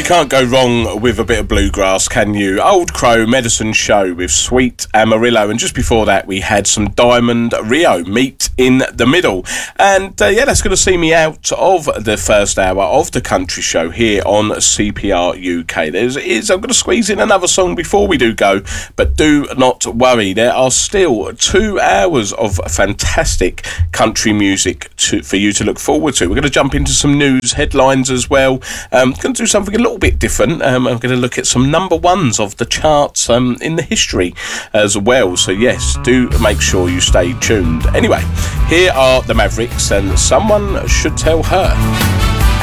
can't go wrong with a bit of bluegrass, can you? Old Crow, Medicine Show with Sweet Amarillo. And just before that, we had some Diamond Rio, Meet in the Middle. And that's going to see me out of the first hour of the country show here on CPR UK. I'm going to squeeze in another song before we do go, but do not worry. There are still 2 hours of fantastic country music for you to look forward to. We're going to jump into some news headlines as well. I'm going to do something a little bit different. I'm going to look at some number ones of the charts in the history as well. So yes, do make sure you stay tuned. Anyway, here are the Mavericks and Someone Should Tell Her.